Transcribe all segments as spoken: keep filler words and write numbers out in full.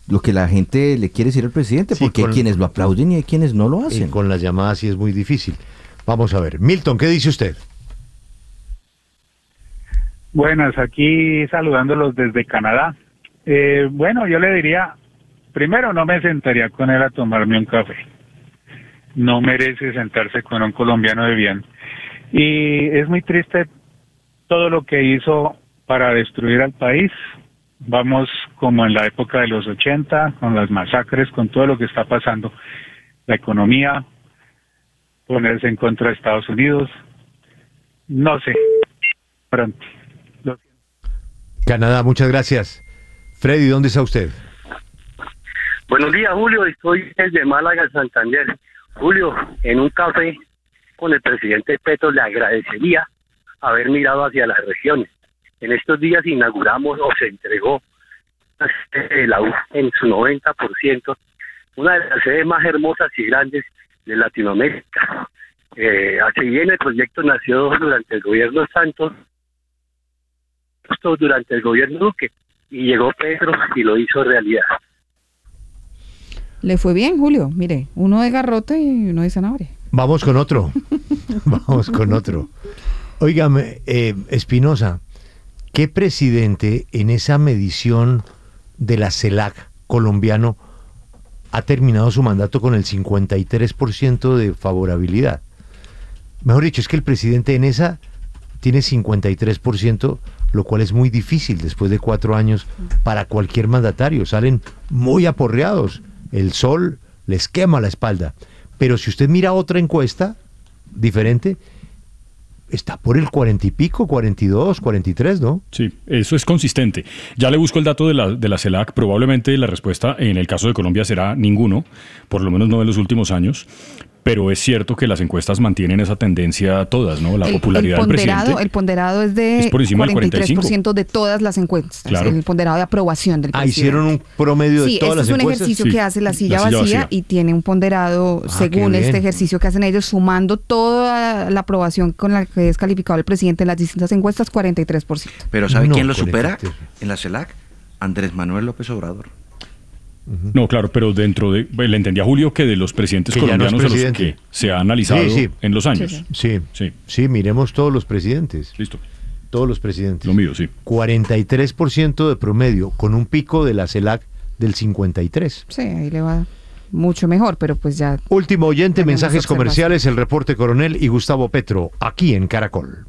lo que la gente le quiere decir al presidente, Sí, porque con- hay quienes lo aplauden y hay quienes no lo Y hacen. con las llamadas sí es muy difícil. Vamos a ver. Milton, ¿qué dice usted? Buenas, aquí saludándolos desde Canadá. Eh, bueno, yo le diría, primero no me sentaría con él a tomarme un café. No merece sentarse con un colombiano de bien. Y es muy triste todo lo que hizo para destruir al país. Vamos como en la época de los ochenta, con las masacres, con todo lo que está pasando. La economía, ponerse en contra de Estados Unidos. No sé, pronto. Lo Canadá, muchas gracias. Freddy, ¿dónde está usted? Buenos días, Julio. Estoy desde Málaga, Santander. Julio, en un café con el presidente Petro le agradecería haber mirado hacia las regiones. En estos días inauguramos o se entregó la sede de la U en su noventa por ciento, una de las sedes más hermosas y grandes de Latinoamérica. Eh, así bien, el proyecto nació durante el gobierno Santos, justo durante el gobierno Duque, y llegó Petro y lo hizo realidad. Le fue bien, Julio. Mire, uno de garrote y uno de zanahoria. Vamos con otro. Vamos con otro. Óigame, eh, Espinosa, ¿qué presidente en esa medición de la CELAC colombiano ha terminado su mandato con el cincuenta y tres por ciento de favorabilidad? Mejor dicho, es que el presidente en esa tiene cincuenta y tres por ciento, lo cual es muy difícil después de cuatro años para cualquier mandatario. Salen muy aporreados. El sol les quema la espalda. Pero si usted mira otra encuesta diferente, está por el cuarenta y pico, cuarenta y dos, cuarenta y tres, ¿no? Sí, eso es consistente. Ya le busco el dato de la, de la CELAC. Probablemente la respuesta en el caso de Colombia será ninguno, por lo menos no en los últimos años. Pero es cierto que las encuestas mantienen esa tendencia todas, ¿no? La el, popularidad el ponderado, del presidente. El ponderado es de es por encima del cuarenta y tres por ciento cuarenta y cinco. de todas las encuestas. Claro. El ponderado de aprobación del Ah, presidente. hicieron un promedio de Sí, todas este las es un encuestas. ejercicio Sí, que hace la silla, la silla vacía, vacía. y tiene un ponderado Ah, según qué este bien. ejercicio que hacen ellos, sumando toda la aprobación con la que es calificado el presidente en las distintas encuestas, cuarenta y tres por ciento. Pero ¿sabe No, quién lo cuarenta y supera tres. en la CELAC? Andrés Manuel López Obrador. No, claro, pero dentro de... Le entendí a Julio que de los presidentes Que ya no es colombianos a los presidente. que se ha analizado Sí, sí. en los años. Sí, Sí, Sí. sí, miremos todos los presidentes. Listo. Todos los presidentes. Lo mío, sí. cuarenta y tres por ciento de promedio, con un pico de la CELAC del cincuenta y tres. Sí, ahí le va mucho mejor, pero pues ya... Último oyente, Tenemos mensajes observación. comerciales, el reporte Coronel y Gustavo Petro, aquí en Caracol.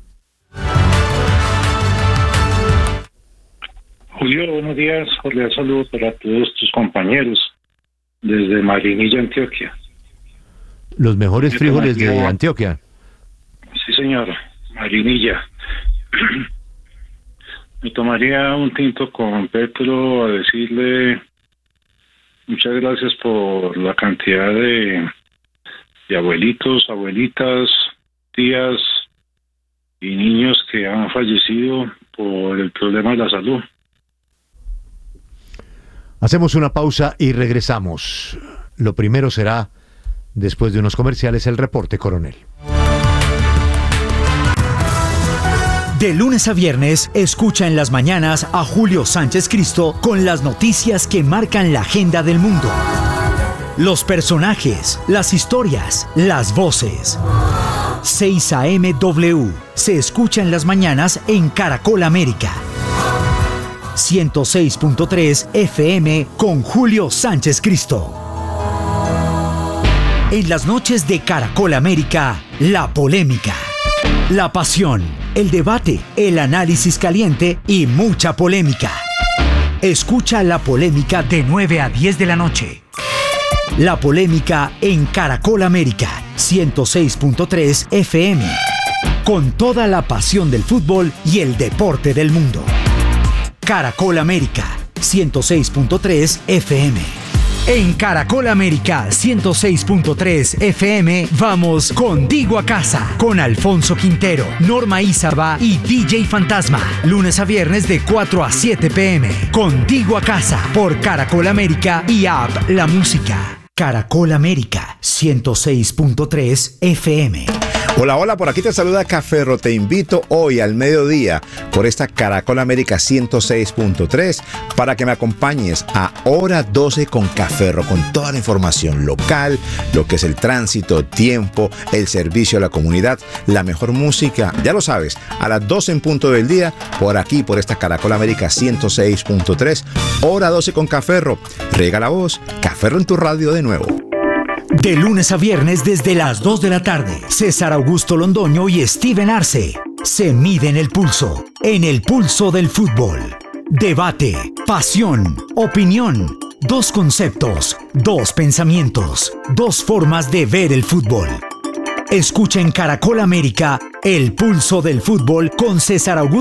Julio, buenos días. Cordial saludo para todos tus compañeros desde Marinilla, Antioquia. Los mejores Yo frijoles de tomaría- Antioquia. Sí, señor, Marinilla. Me tomaría un tinto con Petro a decirle muchas gracias por la cantidad de, de abuelitos, abuelitas, tías y niños que han fallecido por el problema de la salud. Hacemos una pausa y regresamos. Lo primero será, después de unos comerciales, el reporte Coronel. De lunes a viernes, escucha en las mañanas a Julio Sánchez Cristo con las noticias que marcan la agenda del mundo. Los personajes, las historias, las voces. seis A M W se escucha en las mañanas en Caracol América. ciento seis punto tres F M con Julio Sánchez Cristo. En las noches de Caracol América, la polémica, la pasión, el debate, el análisis caliente y mucha polémica. Escucha La Polémica de nueve a diez de la noche. La Polémica en Caracol América, ciento seis punto tres F M. Con toda la pasión del fútbol y el deporte del mundo. Caracol América, ciento seis punto tres F M. En Caracol América ciento seis punto tres F M vamos contigo a casa con Alfonso Quintero, Norma Izaba y D J Fantasma. Lunes a viernes de cuatro a siete pm. Contigo a casa por Caracol América y App La Música. Caracol América ciento seis punto tres F M. Hola, hola, por aquí te saluda Caferro. Te invito hoy al mediodía por esta Caracol América ciento seis punto tres para que me acompañes a Hora doce con Caferro, con toda la información local, lo que es el tránsito, tiempo, el servicio a la comunidad, la mejor música, ya lo sabes, a las doce en punto del día, por aquí, por esta Caracol América ciento seis punto tres, Hora doce con Caferro. Riega la voz, Caferro en tu radio de nuevo. De lunes a viernes desde las dos de la tarde, César Augusto Londoño y Steven Arce se miden el pulso, en el pulso del fútbol. Debate, pasión, opinión, dos conceptos, dos pensamientos, dos formas de ver el fútbol. Escucha en Caracol América el pulso del fútbol con César Augusto